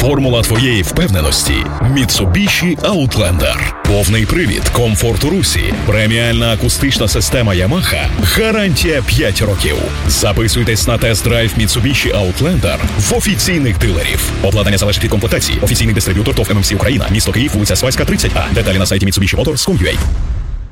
Формула твоєї впевненості – Mitsubishi Outlander. Повний привід, комфорт у русі, преміальна акустична система Yamaha, гарантія 5 років. Записуйтесь на тест-драйв Mitsubishi Outlander в офіційних дилерів. Обладнання залежить від комплектації. Офіційний дистриб'ютор ТОВ ММС Україна. Місто Київ, вулиця Свайська, 30А. Деталі на сайті MitsubishiMotors.com.ua.